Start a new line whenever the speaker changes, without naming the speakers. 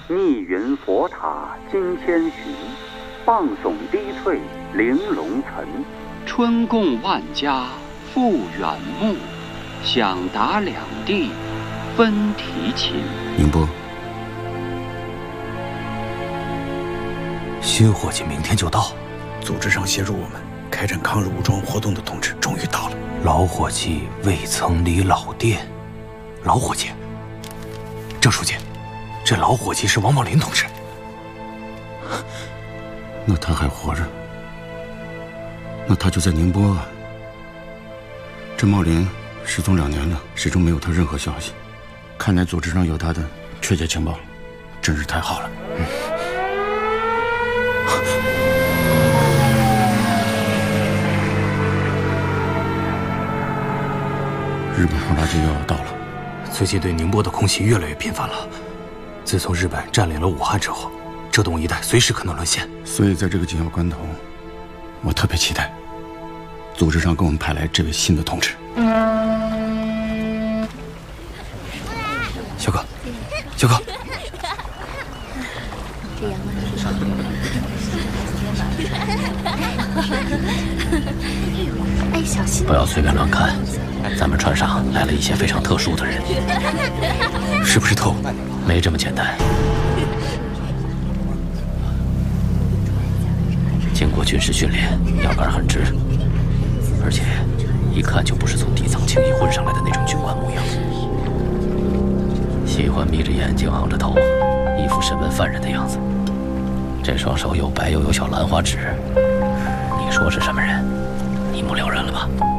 逆云佛塔金千寻，傍耸低翠玲珑岑。春共万家复远目，响达两地分啼琴。
宁波，新伙计明天就到。
组织上协助我们开展抗日武装活动的同志终于到了。
老伙计未曾离老店。老伙计，郑书记，这老伙计是王茂林同志。
那他还活着？那他就在宁波啊。这茂林失踪2年了，始终没有他任何消息。看来组织上有他的确切情报，真是太好了。日本轰炸机又要到了。
最近对宁波的空袭越来越频繁了。自从日本占领了武汉之后，浙东一带随时可能沦陷。
所以在这个紧要关头，我特别期待组织上给我们派来这位新的同志。
小哥，小哥，
哎，小心！
不要随便乱看，咱们船上来了一些非常特殊的人，
是不是偷？
没这么简单。经过军事训练，腰杆很直，而且一看就不是从底层轻易混上来的那种军官模样。喜欢眯着眼睛昂着头，一副审问犯人的样子。这双手又白又有小兰花指，你说是什么人？一目了然了吧？